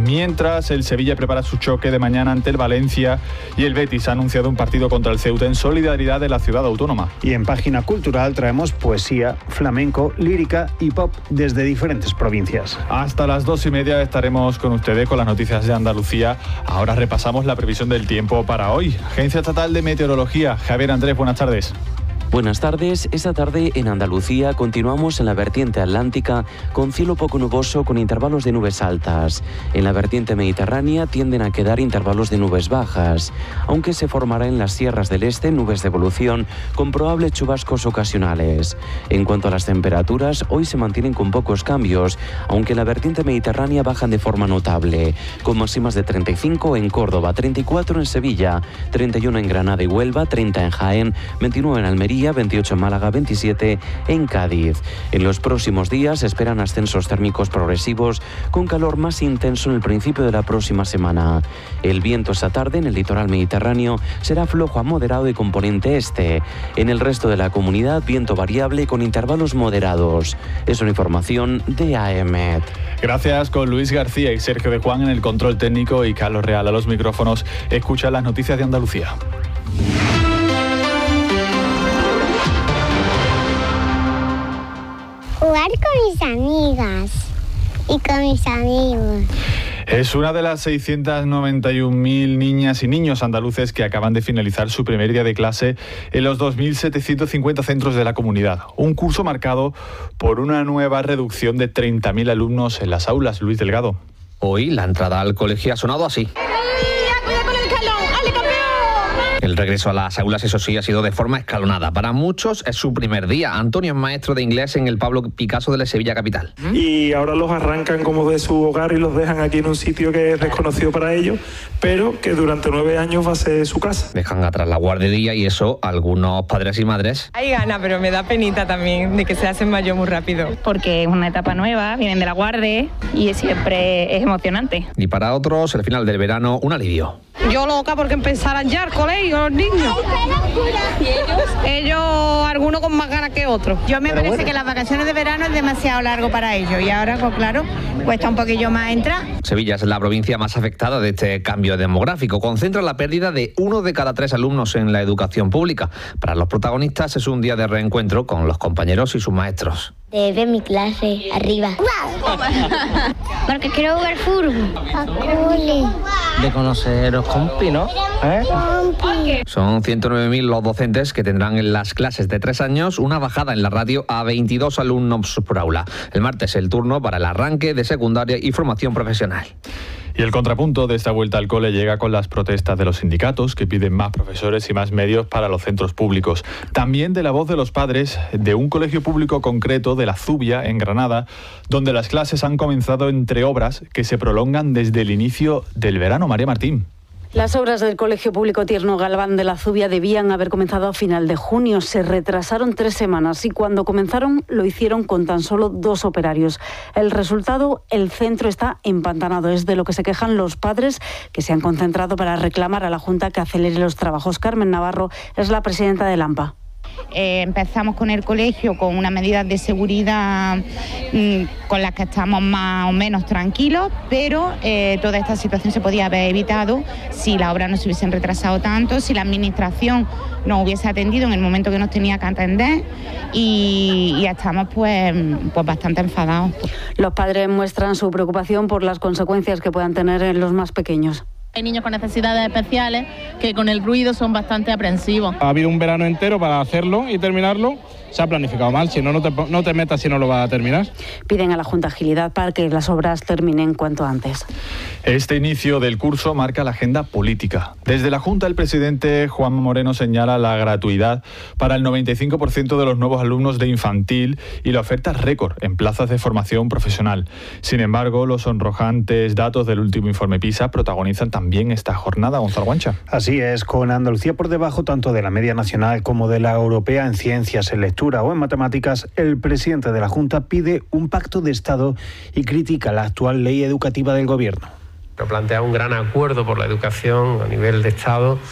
Mientras, el Sevilla prepara su choque de mañana ante el Valencia y el Betis ha anunciado un partido contra el Ceuta en solidaridad de la ciudad autónoma. Y en página cultural traemos poesía, flamenco, lírica y pop desde diferentes provincias. Hasta las 2:30 estaremos con ustedes con las noticias de Andalucía. Ahora repasamos la previsión del tiempo para hoy. Agencia Estatal de Meteorología. Javier Andrés, buenas tardes. Buenas tardes. Esta tarde en Andalucía continuamos en la vertiente atlántica con cielo poco nuboso con intervalos de nubes altas. En la vertiente mediterránea tienden a quedar intervalos de nubes bajas, aunque se formará en las sierras del este nubes de evolución con probables chubascos ocasionales. En cuanto a las temperaturas, hoy se mantienen con pocos cambios, aunque en la vertiente mediterránea bajan de forma notable, con máximas de 35 en Córdoba, 34 en Sevilla, 31 en Granada y Huelva, 30 en Jaén, 29 en Almería, 28 en Málaga, 27 en Cádiz. En los próximos días se esperan ascensos térmicos progresivos con calor más intenso en el principio de la próxima semana. El viento esta tarde en el litoral mediterráneo será flojo a moderado de componente este. En el resto de la comunidad, viento variable con intervalos moderados. Es una información de AEMET. Gracias, con Luis García y Sergio de Juan en el control técnico y Carlos Real a los micrófonos. Escucha las noticias de Andalucía. Jugar con mis amigas y con mis amigos. Es una de las 691.000 niñas y niños andaluces que acaban de finalizar su primer día de clase en los 2.750 centros de la comunidad. Un curso marcado por una nueva reducción de 30.000 alumnos en las aulas. Luis Delgado. Hoy la entrada al colegio ha sonado así. El regreso a las aulas, eso sí, ha sido de forma escalonada. Para muchos es su primer día. Antonio es maestro de inglés en el Pablo Picasso de la Sevilla capital. Y ahora los arrancan como de su hogar y los dejan aquí en un sitio que es desconocido para ellos, pero que durante 9 años va a ser su casa. Dejan atrás la guardería y eso algunos padres y madres. Hay ganas, pero me da penita también de que se hacen mayor muy rápido. Porque es una etapa nueva, vienen de la guardia y siempre es emocionante. Y para otros, el final del verano, un alivio. Yo loca porque empezaran ya el colegio, los niños. ¿Y ellos, algunos con más ganas que otros. Yo me parece que las vacaciones de verano es demasiado largo para ellos y ahora, pues claro, cuesta un poquillo más entrar. Sevilla es la provincia más afectada de este cambio demográfico. Concentra la pérdida de 1 de cada 3 alumnos en la educación pública. Para los protagonistas es un día de reencuentro con los compañeros y sus maestros. De ver mi clase arriba. Porque quiero jugar fútbol. De conoceros compi, ¿no? Son 109.000 los docentes que tendrán en las clases de 3 años una bajada en la radio a 22 alumnos por aula. El martes el turno para el arranque de secundaria y formación profesional. Y el contrapunto de esta vuelta al cole llega con las protestas de los sindicatos que piden más profesores y más medios para los centros públicos. También de la voz de los padres de un colegio público concreto de la Zubia, en Granada, donde las clases han comenzado entre obras que se prolongan desde el inicio del verano. María Martín. Las obras del Colegio Público Tierno Galván de la Zubia debían haber comenzado a final de junio. Se retrasaron 3 semanas y cuando comenzaron lo hicieron con tan solo 2 operarios. El resultado, el centro está empantanado. Es de lo que se quejan los padres que se han concentrado para reclamar a la Junta que acelere los trabajos. Carmen Navarro es la presidenta del AMPA. Empezamos con el colegio con unas medidas de seguridad con las que estamos más o menos tranquilos, pero toda esta situación se podía haber evitado si las obras no se hubiesen retrasado tanto, si la administración nos hubiese atendido en el momento que nos tenía que atender y estamos pues bastante enfadados. Los padres muestran su preocupación por las consecuencias que puedan tener en los más pequeños. Hay niños con necesidades especiales que con el ruido son bastante aprensivos. Ha habido un verano entero para hacerlo y terminarlo. Se ha planificado mal, si no, no te metas si no lo vas a terminar. Piden a la Junta agilidad para que las obras terminen cuanto antes. Este inicio del curso marca la agenda política. Desde la Junta, el presidente Juan Moreno señala la gratuidad para el 95% de los nuevos alumnos de infantil y la oferta récord en plazas de formación profesional. Sin embargo, los sonrojantes datos del último informe PISA protagonizan también esta jornada. Gonzalo Guancha. Así es, con Andalucía por debajo tanto de la media nacional como de la europea en ciencias, en lectura o en matemáticas, el presidente de la Junta pide un pacto de Estado y critica la actual ley educativa del Gobierno. Plantea un gran acuerdo por la educación a nivel de Estado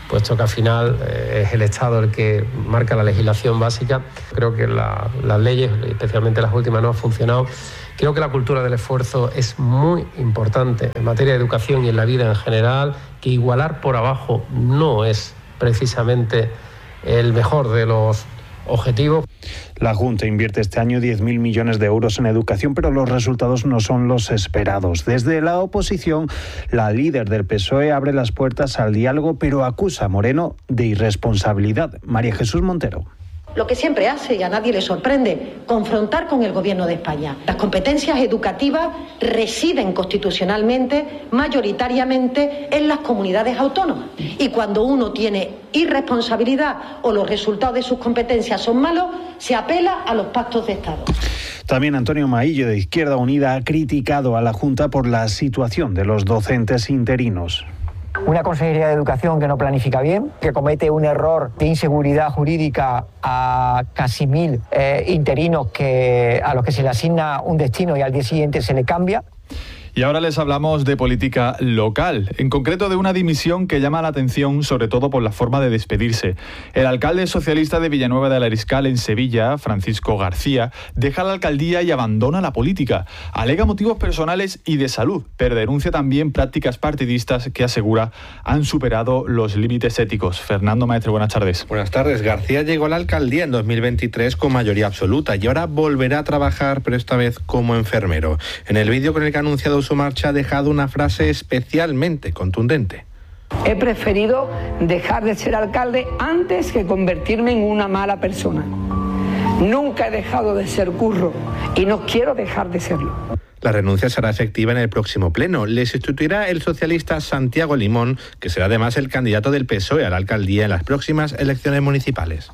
puesto que al final es el Estado el que marca la legislación básica. Creo que las leyes, especialmente las últimas, no han funcionado. Creo que la cultura del esfuerzo es muy importante en materia de educación y en la vida en general, que igualar por abajo no es precisamente el mejor de los objetivos. La Junta invierte este año 10.000 millones de euros en educación, pero los resultados no son los esperados. Desde la oposición, la líder del PSOE abre las puertas al diálogo, pero acusa a Moreno de irresponsabilidad. María Jesús Montero. Lo que siempre hace, y a nadie le sorprende, confrontar con el Gobierno de España. Las competencias educativas residen constitucionalmente, mayoritariamente, en las comunidades autónomas. Y cuando uno tiene irresponsabilidad o los resultados de sus competencias son malos, se apela a los pactos de Estado. También Antonio Maillo, de Izquierda Unida, ha criticado a la Junta por la situación de los docentes interinos. Una Consejería de Educación que no planifica bien, que comete un error de inseguridad jurídica a casi 1.000 interinos a los que se le asigna un destino y al día siguiente se le cambia. Y ahora les hablamos de política local, en concreto de una dimisión que llama la atención sobre todo por la forma de despedirse. El alcalde socialista de Villanueva de Ariscal, en Sevilla, Francisco García, deja la alcaldía y abandona la política. Alega motivos personales y de salud, pero denuncia también prácticas partidistas que asegura han superado los límites éticos. Fernando Maestre, buenas tardes. Buenas tardes. García llegó a la alcaldía en 2023 con mayoría absoluta y ahora volverá a trabajar, pero esta vez como enfermero. En el vídeo con el que ha anunciado su marcha ha dejado una frase especialmente contundente. He preferido dejar de ser alcalde antes que convertirme en una mala persona. Nunca he dejado de ser curro y no quiero dejar de serlo. La renuncia será efectiva en el próximo pleno. Le sustituirá el socialista Santiago Limón, que será además el candidato del PSOE a la alcaldía en las próximas elecciones municipales.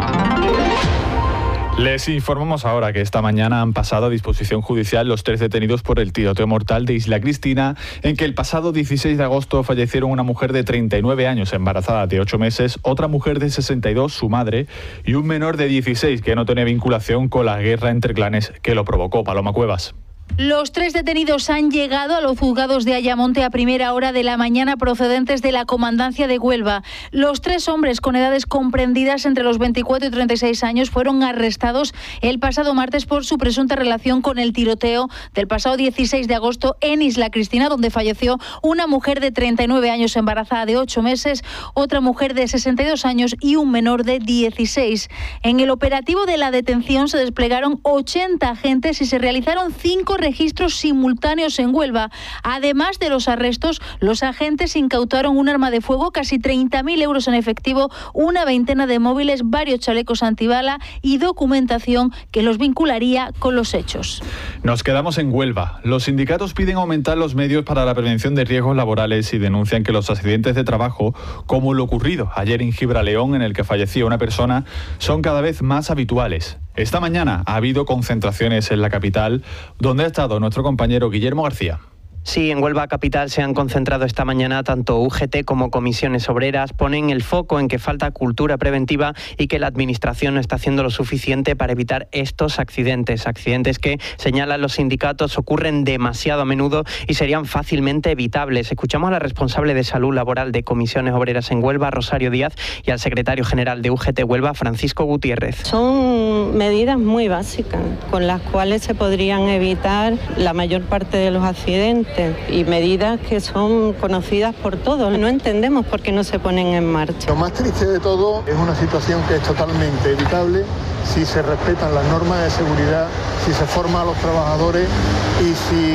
Les informamos ahora que esta mañana han pasado a disposición judicial los 3 detenidos por el tiroteo mortal de Isla Cristina, en que el pasado 16 de agosto fallecieron una mujer de 39 años embarazada de 8 meses, otra mujer de 62, su madre, y un menor de 16 que no tenía vinculación con la guerra entre clanes que lo provocó. Paloma Cuevas. Los 3 detenidos han llegado a los juzgados de Ayamonte a primera hora de la mañana procedentes de la Comandancia de Huelva. Los 3 hombres con edades comprendidas entre los 24 y 36 años fueron arrestados el pasado martes por su presunta relación con el tiroteo del pasado 16 de agosto en Isla Cristina, donde falleció una mujer de 39 años embarazada de 8 meses, otra mujer de 62 años y un menor de 16. En el operativo de la detención se desplegaron 80 agentes y se realizaron 5 registros simultáneos en Huelva. Además de los arrestos, los agentes incautaron un arma de fuego, casi 30.000 euros en efectivo, una veintena de móviles, varios chalecos antibala y documentación que los vincularía con los hechos. Nos quedamos en Huelva. Los sindicatos piden aumentar los medios para la prevención de riesgos laborales y denuncian que los accidentes de trabajo, como lo ocurrido ayer en Gibraleón, en el que falleció una persona, son cada vez más habituales. Esta mañana ha habido concentraciones en la capital, donde ha estado nuestro compañero Guillermo García. Sí, en Huelva capital se han concentrado esta mañana tanto UGT como comisiones obreras. Ponen el foco en que falta cultura preventiva y que la administración no está haciendo lo suficiente para evitar estos accidentes. Accidentes que, señalan los sindicatos, ocurren demasiado a menudo y serían fácilmente evitables. Escuchamos a la responsable de salud laboral de comisiones obreras en Huelva, Rosario Díaz, y al secretario general de UGT Huelva, Francisco Gutiérrez. Son medidas muy básicas con las cuales se podrían evitar la mayor parte de los accidentes. Y medidas que son conocidas por todos. No entendemos por qué no se ponen en marcha. Lo más triste de todo es una situación que es totalmente evitable si se respetan las normas de seguridad, si se forma a los trabajadores y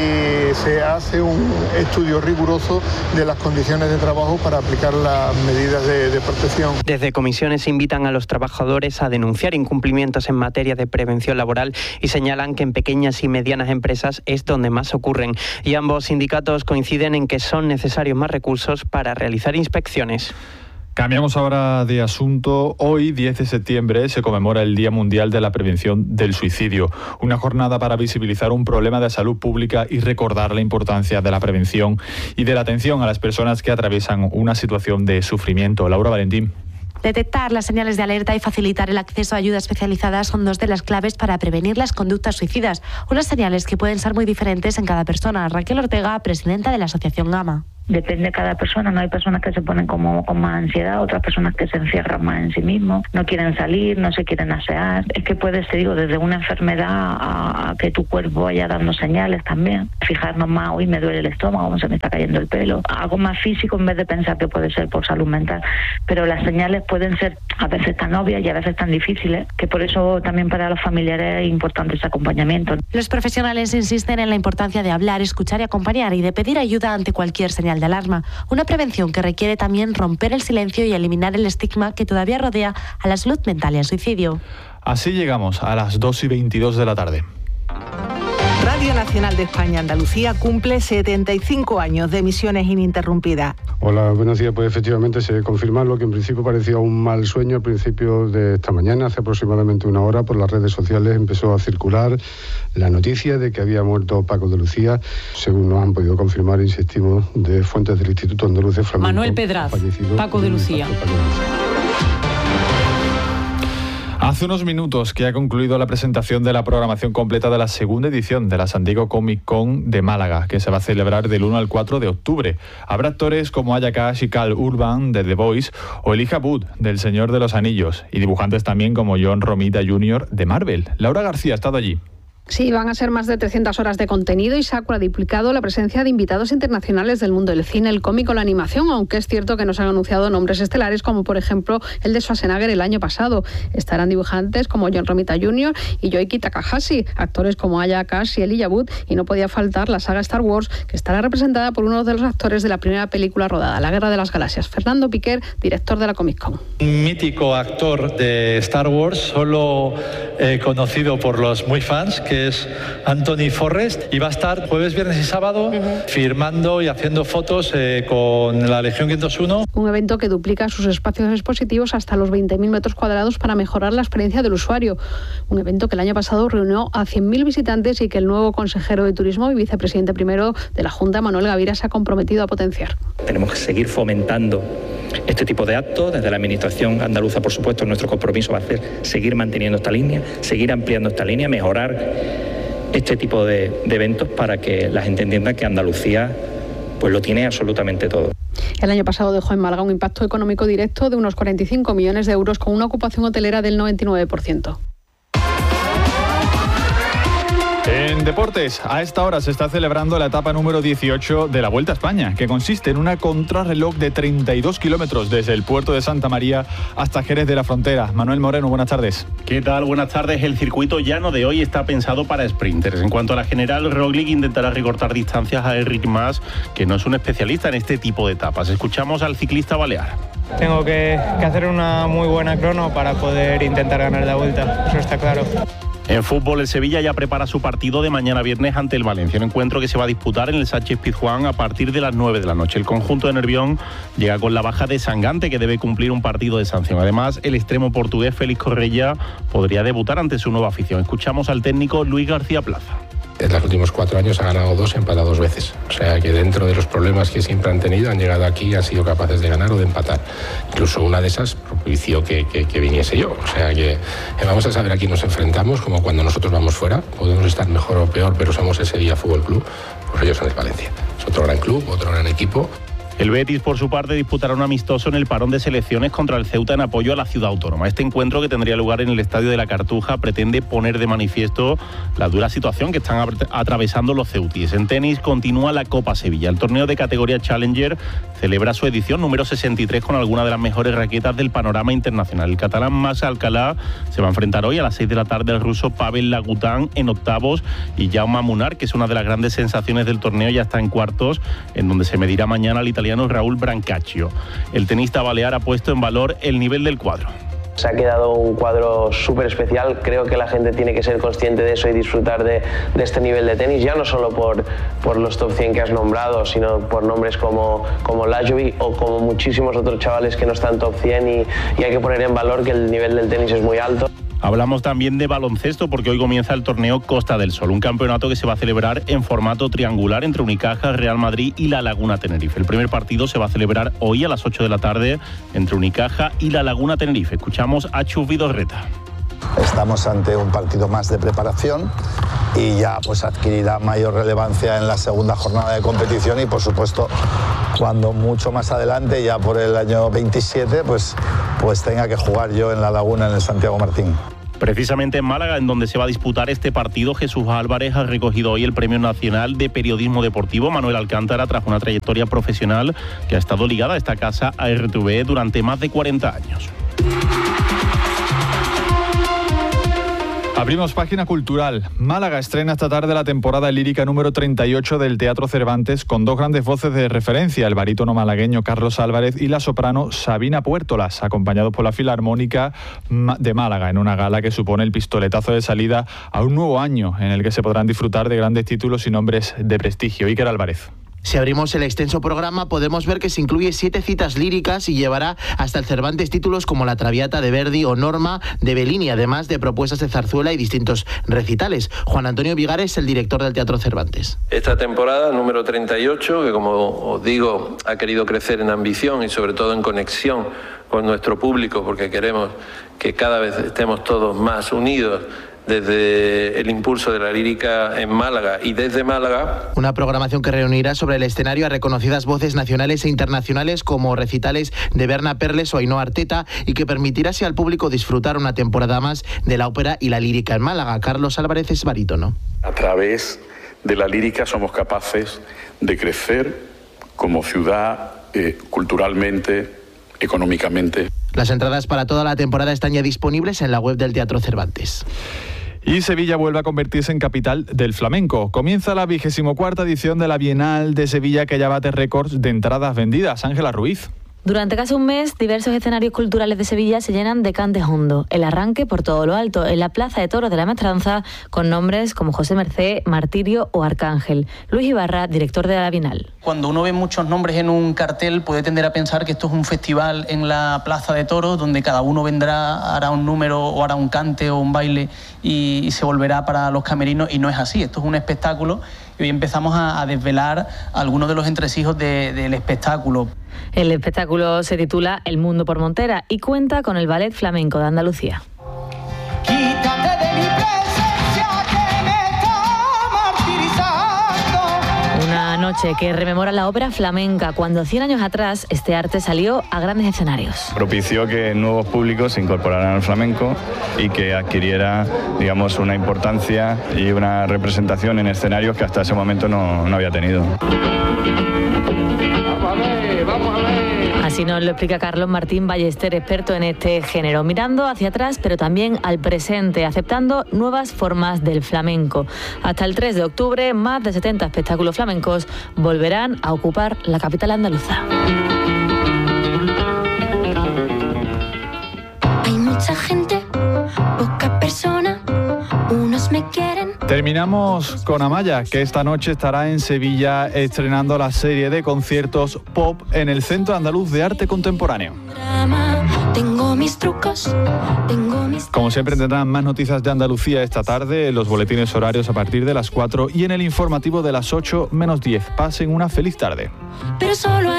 si se hace un estudio riguroso de las condiciones de trabajo para aplicar las medidas de protección. Desde comisiones invitan a los trabajadores a denunciar incumplimientos en materia de prevención laboral y señalan que en pequeñas y medianas empresas es donde más ocurren. Y ambos sindicatos coinciden en que son necesarios más recursos para realizar inspecciones. Cambiamos ahora de asunto. Hoy, 10 de septiembre, se conmemora el Día Mundial de la Prevención del Suicidio, una jornada para visibilizar un problema de salud pública y recordar la importancia de la prevención y de la atención a las personas que atraviesan una situación de sufrimiento. Laura Valentín. Detectar las señales de alerta y facilitar el acceso a ayuda especializada son 2 de las claves para prevenir las conductas suicidas, unas señales que pueden ser muy diferentes en cada persona. Raquel Ortega, presidenta de la Asociación Gama. Depende de cada persona, no hay personas que se ponen como con más ansiedad, otras personas que se encierran más en sí mismos, no quieren salir, no se quieren asear. Es que puede ser, digo, desde una enfermedad a que tu cuerpo vaya dando señales también. Fijarnos más, hoy me duele el estómago, se me está cayendo el pelo. Algo más físico en vez de pensar que puede ser por salud mental. Pero las señales pueden ser a veces tan obvias y a veces tan difíciles, que por eso también para los familiares es importante ese acompañamiento. Los profesionales insisten en la importancia de hablar, escuchar y acompañar y de pedir ayuda ante cualquier señal de alarma. Una prevención que requiere también romper el silencio y eliminar el estigma que todavía rodea a la salud mental y al suicidio. Así llegamos a las 2:22 de la tarde. Radio Nacional de España Andalucía cumple 75 años de emisiones ininterrumpidas. Hola, buenos días. Pues efectivamente se confirma lo que en principio parecía un mal sueño al principio de esta mañana. Hace aproximadamente una hora por las redes sociales empezó a circular la noticia de que había muerto Paco de Lucía. Según nos han podido confirmar, insistimos, de fuentes del Instituto Andaluz de Flamenco. Manuel Pedraz, Paco de Lucía. Hace unos minutos que ha concluido la presentación de la programación completa de la segunda edición de la San Diego Comic Con de Málaga, que se va a celebrar del 1 al 4 de octubre. Habrá actores como Aya Cash y Cal Urban de The Voice o Elijah Wood del Señor de los Anillos y dibujantes también como John Romita Jr. de Marvel. Laura García ha estado allí. Sí, van a ser más de 300 horas de contenido y Sakura ha duplicado la presencia de invitados internacionales del mundo del cine, el cómic o la animación, aunque es cierto que nos han anunciado nombres estelares como por ejemplo el de Schwarzenegger el año pasado. Estarán dibujantes como John Romita Jr. y Yoichi Takahashi, actores como Aya Cash y Elijah Wood, y no podía faltar la saga Star Wars, que estará representada por uno de los actores de la primera película rodada, La Guerra de las Galaxias, Fernando Piquer, director de la Comic Con. Un mítico actor de Star Wars, solo conocido por los muy fans, que es Anthony Forrest, y va a estar jueves, viernes y sábado firmando y haciendo fotos con la Legión 501. Un evento que duplica sus espacios expositivos hasta los 20.000 metros cuadrados para mejorar la experiencia del usuario. Un evento que el año pasado reunió a 100.000 visitantes y que el nuevo consejero de Turismo y vicepresidente primero de la Junta, Manuel Gavira, se ha comprometido a potenciar. Tenemos que seguir fomentando este tipo de actos. Desde la Administración andaluza, por supuesto, nuestro compromiso va a ser seguir manteniendo esta línea, seguir ampliando esta línea, mejorar este tipo de eventos para que la gente entienda que Andalucía pues lo tiene absolutamente todo. El año pasado dejó en Málaga un impacto económico directo de unos 45 millones de euros con una ocupación hotelera del 99%. En deportes, a esta hora se está celebrando la etapa número 18 de la Vuelta a España, que consiste en una contrarreloj de 32 kilómetros desde el puerto de Santa María hasta Jerez de la Frontera. Manuel Moreno, buenas tardes. ¿Qué tal? Buenas tardes. El circuito llano de hoy está pensado para sprinters. En cuanto a la general, Roglic intentará recortar distancias a Enric Mas, que no es un especialista en este tipo de etapas. Escuchamos al ciclista balear. Tengo que hacer una muy buena crono para poder intentar ganar la Vuelta, eso está claro. En fútbol, el Sevilla ya prepara su partido de mañana viernes ante el Valencia, un encuentro que se va a disputar en el Sánchez-Pizjuán a partir de las 9 de la noche. El conjunto de Nervión llega con la baja de Sangante, que debe cumplir un partido de sanción. Además, el extremo portugués Félix Correia podría debutar ante su nueva afición. Escuchamos al técnico Luis García Plaza. En los últimos 4 años ha ganado 2 y empatado 2 veces. O sea que dentro de los problemas que siempre han tenido, han llegado aquí y han sido capaces de ganar o de empatar. Incluso una de esas propició que viniese yo. O sea que vamos a saber a quién nos enfrentamos, como cuando nosotros vamos fuera. Podemos estar mejor o peor, pero somos ese Sevilla Fútbol Club. Pues ellos son el Valencia. Es otro gran club, otro gran equipo. El Betis, por su parte, disputará un amistoso en el parón de selecciones contra el Ceuta en apoyo a la ciudad autónoma. Este encuentro, que tendría lugar en el Estadio de la Cartuja, pretende poner de manifiesto la dura situación que están atravesando los ceutíes. En tenis continúa la Copa Sevilla. El torneo de categoría Challenger celebra su edición número 63 con algunas de las mejores raquetas del panorama internacional. El catalán Max Alcalá se va a enfrentar hoy a las 6 de la tarde al ruso Pavel Lagután en octavos, y Jaume Munar, que es una de las grandes sensaciones del torneo, ya está en cuartos, en donde se medirá mañana al italiano Raúl Brancaccio. El tenista balear ha puesto en valor el nivel del cuadro. Se ha quedado un cuadro súper especial. Creo que la gente tiene que ser consciente de eso y disfrutar de este nivel de tenis, ya no solo por los top 100 que has nombrado, sino por nombres como Lajovic o como muchísimos otros chavales que no están top 100, y hay que poner en valor que el nivel del tenis es muy alto. Hablamos también de baloncesto, porque hoy comienza el torneo Costa del Sol, un campeonato que se va a celebrar en formato triangular entre Unicaja, Real Madrid y La Laguna Tenerife. El primer partido se va a celebrar hoy a las 8 de la tarde entre Unicaja y La Laguna Tenerife. Escuchamos a Chus Vidorreta. Estamos ante un partido más de preparación y ya pues adquirirá mayor relevancia en la segunda jornada de competición y por supuesto cuando mucho más adelante, ya por el año 27, pues tenga que jugar yo en La Laguna, en el Santiago Martín. Precisamente en Málaga, en donde se va a disputar este partido, Jesús Álvarez ha recogido hoy el Premio Nacional de Periodismo Deportivo Manuel Alcántara tras una trayectoria profesional que ha estado ligada a esta casa, a RTV, durante más de 40 años. Abrimos página cultural. Málaga estrena esta tarde la temporada lírica número 38 del Teatro Cervantes con dos grandes voces de referencia, el barítono malagueño Carlos Álvarez y la soprano Sabina Puertolas, acompañados por la Filarmónica de Málaga, en una gala que supone el pistoletazo de salida a un nuevo año en el que se podrán disfrutar de grandes títulos y nombres de prestigio. Iker Álvarez. Si abrimos el extenso programa podemos ver que se incluye 7 citas líricas y llevará hasta el Cervantes títulos como La Traviata de Verdi o Norma de Bellini, además de propuestas de zarzuela y distintos recitales. Juan Antonio Vigares, el director del Teatro Cervantes. Esta temporada, número 38, que como os digo, ha querido crecer en ambición y sobre todo en conexión con nuestro público, porque queremos que cada vez estemos todos más unidos desde el impulso de la lírica en Málaga y desde Málaga. Una programación que reunirá sobre el escenario a reconocidas voces nacionales e internacionales como recitales de Berna Perles o Ainhoa Arteta y que permitirá así al público disfrutar una temporada más de la ópera y la lírica en Málaga. Carlos Álvarez es barítono. A través de la lírica somos capaces de crecer como ciudad culturalmente, económicamente. Las entradas para toda la temporada están ya disponibles en la web del Teatro Cervantes. Y Sevilla vuelve a convertirse en capital del flamenco. Comienza la 24ª edición de la Bienal de Sevilla, que ya bate récords de entradas vendidas. Ángela Ruiz. Durante casi un mes, diversos escenarios culturales de Sevilla se llenan de cantes hondo. El arranque por todo lo alto, en la Plaza de Toros de la Maestranza, con nombres como José Mercé, Martirio o Arcángel. Luis Ibarra, director de la Bienal. Cuando uno ve muchos nombres en un cartel, puede tender a pensar que esto es un festival en la Plaza de Toros, donde cada uno vendrá, hará un número o hará un cante o un baile y se volverá para los camerinos, y no es así. Esto es un espectáculo y hoy empezamos a desvelar algunos de los entresijos del espectáculo. El espectáculo se titula El Mundo por Montera y cuenta con el Ballet Flamenco de Andalucía. Quítate de mi presencia que me está martirizando. Una noche que rememora la ópera flamenca, cuando 100 años atrás este arte salió a grandes escenarios. Propició que nuevos públicos se incorporaran al flamenco y que adquiriera, digamos, una importancia y una representación en escenarios que hasta ese momento no había tenido. Así nos lo explica Carlos Martín Ballester, experto en este género, mirando hacia atrás pero también al presente, aceptando nuevas formas del flamenco. Hasta el 3 de octubre, más de 70 espectáculos flamencos volverán a ocupar la capital andaluza. Hay mucha gente, poca persona, unos me quieren. Terminamos con Amaya, que esta noche estará en Sevilla estrenando la serie de conciertos Pop en el Centro Andaluz de Arte Contemporáneo. Tengo mis trucos, Como siempre tendrán más noticias de Andalucía esta tarde, en los boletines horarios a partir de las 4 y en el informativo de las 8 menos 10. Pasen una feliz tarde. Pero solo